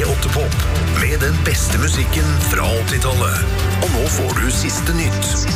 P8 Pop med den beste musikken fra 80-tallet. Og nå får du siste nytt.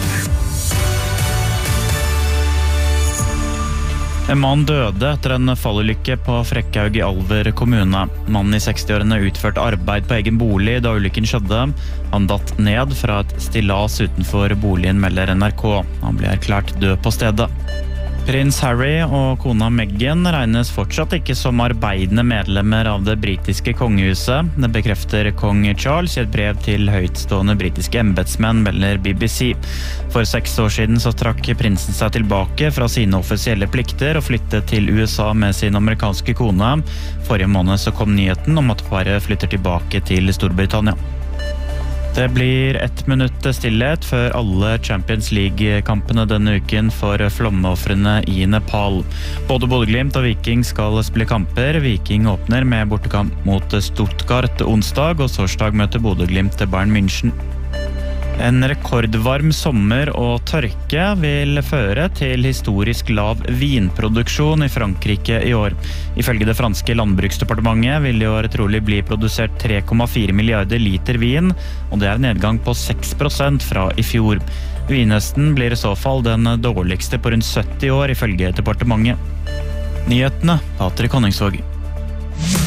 En mann døde etter en fallulykke på Frekkhaug i Alver kommune. Mannen i 60-årene utførte arbeid på egen bolig da ulykken skjedde. Han datt ned fra et stillas utenfor boligen, melder NRK. Han ble erklært død på stedet. Prins Harry og kona Meghan regnes fortsatt ikke som arbeidende medlemmer av det britiske kongehuset. Det bekrefter kong Charles i et brev til høytstående britiske embedsmenn, melder BBC. For 6 år siden så trakk prinsen seg tilbake fra sine offisielle plikter og flyttet til USA med sin amerikanske kone. Forrige måned så kom nyheten om at paret flytter tilbake til Storbritannia. Det blir 1 minutt stillhet før alle Champions League-kampene denne uken for flommeoffrene i Nepal. Både Bodø/Glimt og Viking skal spille kamper. Viking åpner med bortekamp mot Stuttgart onsdag, og torsdag møter Bodø/Glimt til Bayern München. En rekordvarm sommer og tørke vil føre til historisk lav vinproduksjon i Frankrike i år. Ifølge det franske landbruksdepartementet vil i år trolig bli produsert 3,4 milliarder liter vin, og det er en nedgang på 6% fra i fjor. Vinhøsten blir i så fall den dårligste på rundt 70 år ifølge departementet. Nyhetene, Patrik Honningsvåg.